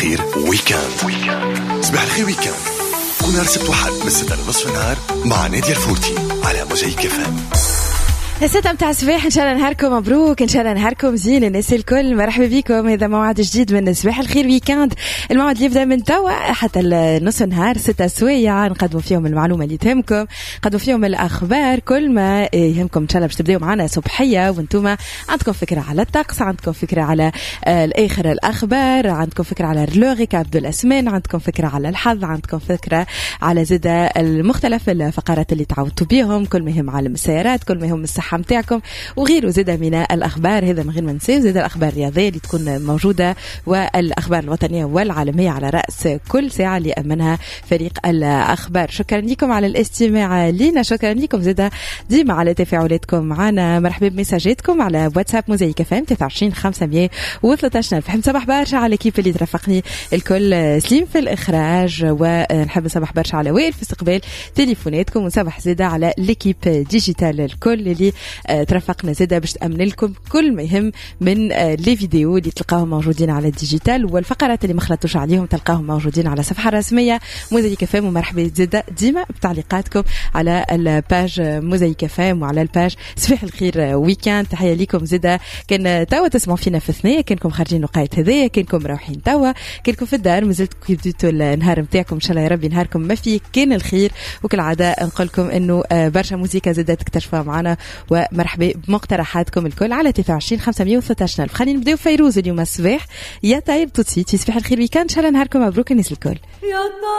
الخير ويكند. صباح الخير ويكند كل نهار سبت وحد من 6 لنصف النهار مع نادية الفورتي على موزايك FM. الستة متاع الصباح، إن شاء الله نهاركم مبروك، إن شاء الله نهاركم زين الناس الكل. مرحبا بكم، هذا موعد جديد من صباح الخير ويكند، الموعد اللي يبدأ من توا حتى النص النهار 6 سوايع، نقدموا فيهم المعلومة اللي تهمكم، نقدموا فيهم الأخبار، كل ما يهمكم إن شاء الله باش تبدأوا معنا صبحية وانتم عندكم فكرة على الطقس، عندكم فكرة على الآخر الأخبار، عندكم فكرة على رلوغيك عبد الأسمان، عندكم فكرة على الحظ، عندكم فكرة على زادة المختلف الفقرات اللي تعودتوا بيهم، كل ما يهم عالم السيارات، كل ما يهم الصحة متاعكم وغيره زادة من الأخبار. هذا من غير ما ننسى زادة الأخبار الرياضية اللي تكون موجودة، والأخبار الوطنية والعالمية على رأس كل ساعة اللي أمنها فريق الأخبار. شكرا لكم على الاستماع لنا، شكرا لكم زادة ديما على تفاعلاتكم معنا. مرحبا بمساجاتكم على واتساب موزايك FM 23 513. نحب صباح برشا على كيف اللي ترافقني الكل، سليم في الإخراج، ونحب صباح برشا على وائل في استقبال تليفوناتكم، وصباح زادة على ليكيب ديجيتال الكل اللي ترافقنا زادة باش تأمن لكم كل ما يهم من لي فيديو اللي تلقاهم موجودين على الديجيتال، والفقرات اللي ما خلطوش عليهم تلقاهم موجودين على صفحة رسمية موزايك FM. ومرحبا زادة ديما بتعليقاتكم على الباج موزايك FM وعلى الباج صباح الخير ويكند. تحية لكم زادة، كان توا تسمعوا فينا في الثنية، كانكم خارجين وقايت هذايا، كانكم رايحين توا، كانكم في الدار، مازلتوا كيف بديتوا النهار متاعكم، ان شاء الله يا ربي نهاركم ما فيه كان الخير. وكالعادة نقولكم انه برشا موسيقى زادة تكتشفها معنا، ومرحبا بمقترحاتكم الكل على 23 513. خلينا نبداو فيروز اليوم الصباح. يا طيب توتسي صباح الخير ويكند، ان شاء الله نهاركم مبروك الناس الكل.